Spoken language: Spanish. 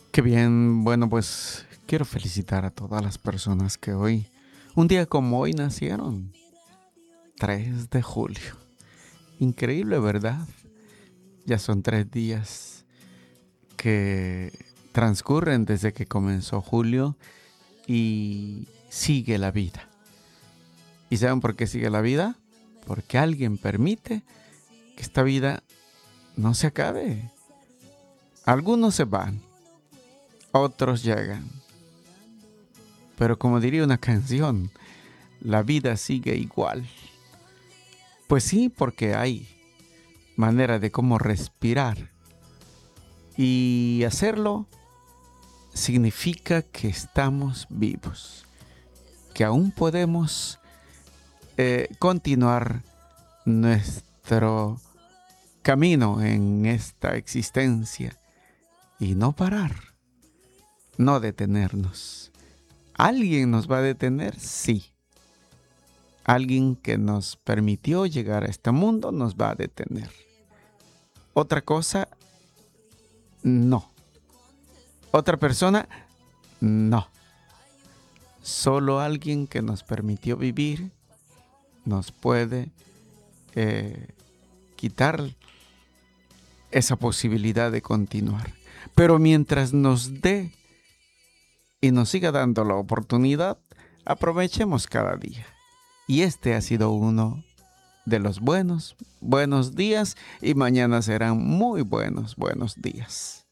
Qué bien, bueno, pues quiero felicitar a todas las personas que hoy, un día como hoy, nacieron. 3 de julio. Increíble, ¿verdad? Ya son 3 días que transcurren desde que comenzó julio y sigue la vida. ¿Y saben por qué sigue la vida? Porque alguien permite que esta vida no se acabe. Algunos se van, otros llegan. Pero como diría una canción, la vida sigue igual. Pues sí, porque hay manera de cómo respirar. Y hacerlo significa que estamos vivos, que aún podemos continuar nuestro camino en esta existencia y no parar, no detenernos. ¿Alguien nos va a detener? Sí. Alguien que nos permitió llegar a este mundo nos va a detener. Otra cosa, no. Otra persona, no. Solo alguien que nos permitió vivir nos puede eh, quitar esa posibilidad de continuar. Pero mientras nos dé y nos siga dando la oportunidad, aprovechemos cada día. Y este ha sido uno de los buenos días y mañana serán muy buenos días.